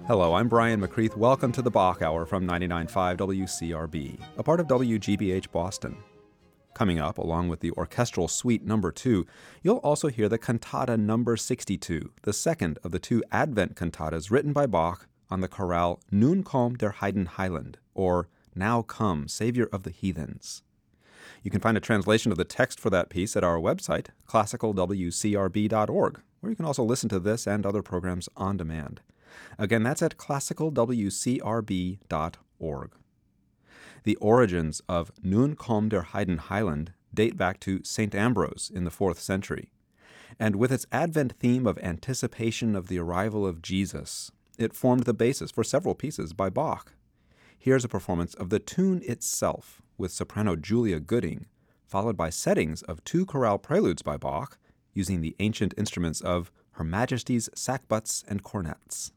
Hello, I'm Brian McCreath. Welcome to the Bach Hour from 99.5 WCRB, a part of WGBH Boston. Coming up, along with the Orchestral Suite No. 2, you'll also hear the Cantata No. 62, the second of the two Advent cantatas written by Bach on the chorale Nun komm der Heiden Heiland, or Now Come, Savior of the Heathens. You can find a translation of the text for that piece at our website, classicalwcrb.org, where you can also listen to this and other programs on demand. Again, that's at classicalwcrb.org. The origins of Nun komm der Heiden Heiland date back to St. Ambrose in the 4th century. And with its Advent theme of anticipation of the arrival of Jesus, it formed the basis for several pieces by Bach. Here's a performance of the tune itself with soprano Julia Gooding, followed by settings of two chorale preludes by Bach using the ancient instruments of Her Majesty's sackbuts and cornets.